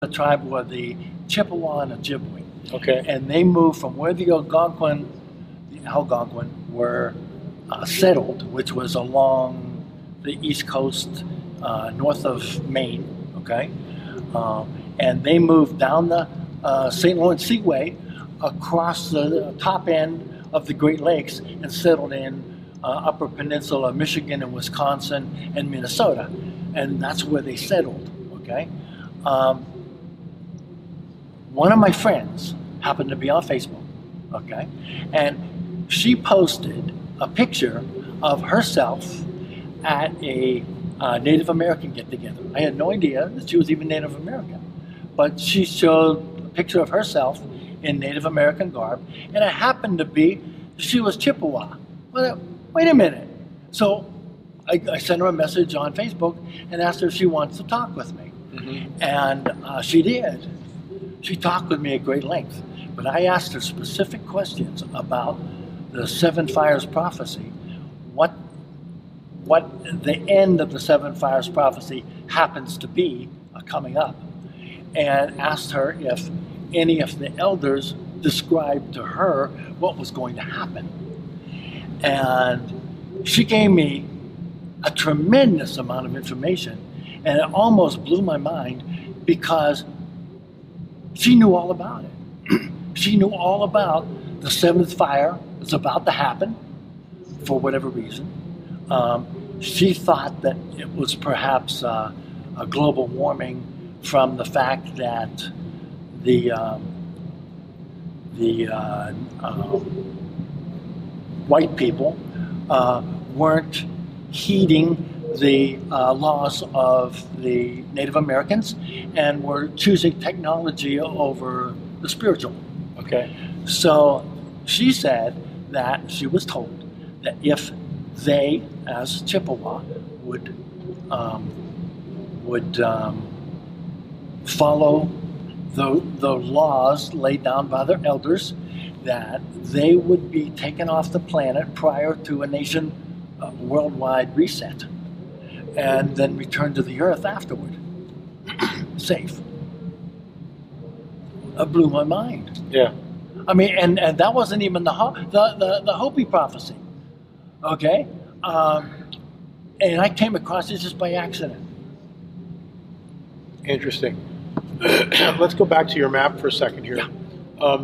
The tribe were the Chippewa and Ojibwe. Okay. And they moved from where the Algonquin were settled, which was along the east coast, north of Maine, okay? And they moved down the St. Lawrence Seaway across the top end of the Great Lakes and settled in Upper Peninsula, Michigan and Wisconsin and Minnesota. And that's where they settled, okay? One of my friends happened to be on Facebook, okay? And she posted a picture of herself at a Native American get-together. I had no idea that she was even Native American, but she showed a picture of herself in Native American garb, and it happened to be she was Chippewa. Well, wait a minute. So I sent her a message on Facebook and asked her if she wants to talk with me, and she did. She talked with me at great length, but I asked her specific questions about the Seven Fires prophecy, what the end of the Seven Fires prophecy happens to be coming up, and asked her if any of the elders described to her what was going to happen. And she gave me a tremendous amount of information, and it almost blew my mind because she knew all about it. She knew all about the seventh fire that's about to happen for whatever reason. She thought that it was perhaps a global warming from the fact that the white people weren't heeding the laws of the Native Americans and were choosing technology over the spiritual. Okay. So she said that she was told that if they, as Chippewa, would follow the laws laid down by their elders, that they would be taken off the planet prior to a nation worldwide reset, and then return to the earth afterward, safe. It blew my mind. Yeah. I mean, and that wasn't even the Hopi prophecy, okay? And I came across it just by accident. Interesting. Let's go back to your map for a second here. Yeah.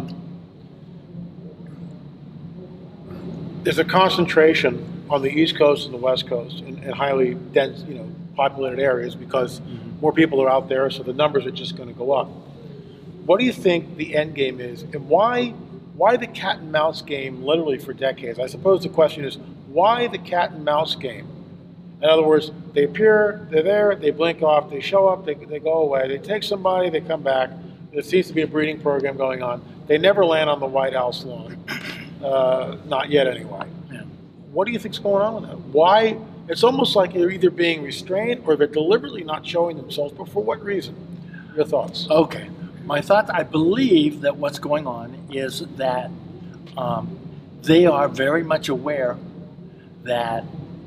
There's a concentration on the East Coast and the West Coast in highly dense, populated areas because more people are out there, so the numbers are just going to go up. What do you think the end game is, and why the cat and mouse game literally for decades? I suppose the question is, why the cat and mouse game? In other words, they appear, they're there, they blink off, they show up, they go away, they take somebody, they come back. There seems to be a breeding program going on. They never land on the White House lawn. Not yet anyway. Yeah. What do you think's going on with that? Why? It's almost like they're either being restrained or they're deliberately not showing themselves, but for what reason? Your thoughts? Okay. My thoughts, I believe that what's going on is that they are very much aware that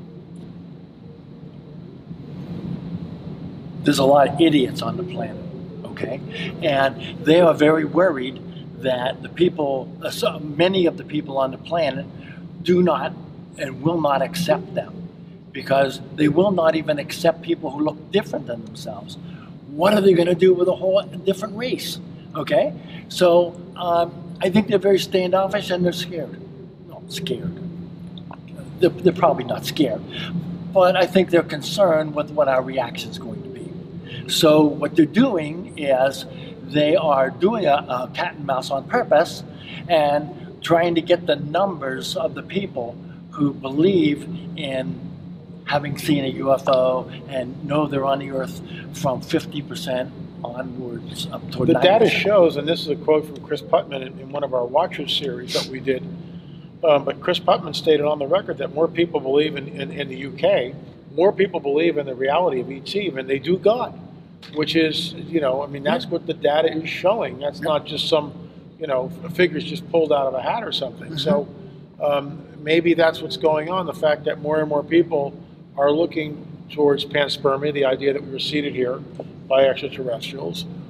there's a lot of idiots on the planet, okay? And they are very worried that the people, many of the people on the planet do not and will not accept them because they will not even accept people who look different than themselves. What are they going to do with a whole different race? Okay? So I think they're very standoffish and they're scared. No, scared. They're probably not scared. But I think they're concerned with what our reaction is going to be. So what they're doing is they are doing a cat and mouse on purpose and trying to get the numbers of the people who believe in having seen a UFO and know they're on the Earth from 50% onwards up toward 90%. The data shows, and this is a quote from Chris Putman in one of our Watchers series that we did, but Chris Putman stated on the record that more people believe in the UK, more people believe in the reality of ET than they do God, which is, that's what the data is showing. That's not just some, figures just pulled out of a hat or something. So maybe that's what's going on, the fact that more and more people are looking towards panspermia, the idea that we were seeded here by extraterrestrials,